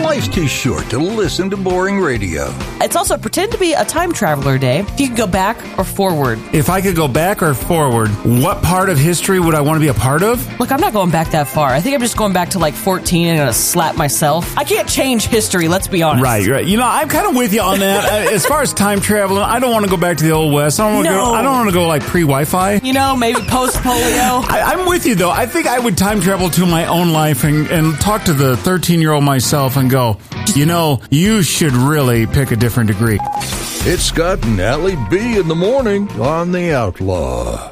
Life's too short to listen to boring radio. It's also pretend to be a time traveler day. If you could go back or forward. If I could go back or forward, what part of history would I want to be a part of? Look, I'm not going back that far. I think I'm just going back to like 14 and gonna slap myself. I can't change history, let's be honest. Right. You know, I'm kind of with you on that. As far as time traveling, I don't want to go back to the Old West. I don't want to go like pre-Wi-Fi. You know, maybe post-polio. I'm with you, though. I think I would time travel to my own life and talk to the 13-year-old myself and go, you know, you should really pick a different degree. It's Scott and Allie B in the morning on The Outlaw.